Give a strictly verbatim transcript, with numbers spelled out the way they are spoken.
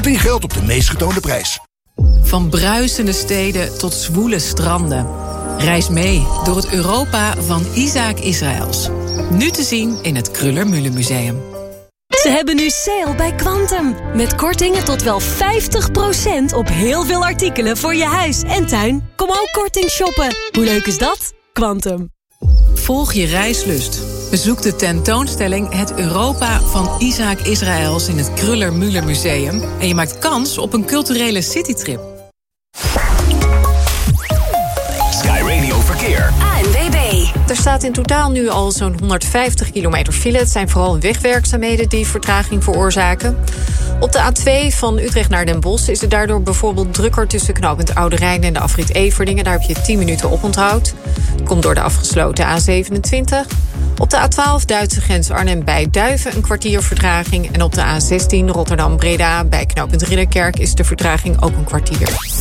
Korting geldt op de meest getoonde prijs. Van bruisende steden tot zwoele stranden. Reis mee door het Europa van Isaac Israëls. Nu te zien in het Kröller-Müller Museum. Ze hebben nu sale bij Quantum. Met kortingen tot wel vijftig procent op heel veel artikelen voor je huis en tuin. Kom ook korting shoppen. Hoe leuk is dat? Quantum. Volg je reislust. Bezoek de tentoonstelling Het Europa van Isaac Israëls in het Kröller-Müller Museum. En je maakt kans op een culturele citytrip. Sky Radio Verkeer. A N W B. Er staat in totaal nu al zo'n honderdvijftig kilometer file. Het zijn vooral wegwerkzaamheden die vertraging veroorzaken. Op de A twee van Utrecht naar Den Bosch is het daardoor bijvoorbeeld drukker tussen knooppunt Oude Rijn en de afrit Everdingen. Daar heb je tien minuten oponthoud. Dat komt door de afgesloten A zevenentwintig. Op de A twaalf Duitse grens Arnhem bij Duiven een kwartier vertraging. En op de A zestien Rotterdam-Breda bij knooppunt Ridderkerk is de vertraging ook een kwartier.